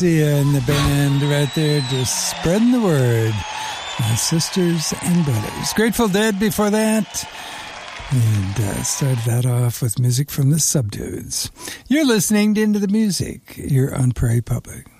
And the band right there just spreading the word. My sisters and brothers. Grateful Dead before that. And started that off with music from the Subdudes. You're listening to Into the Music. You're on Prairie Public.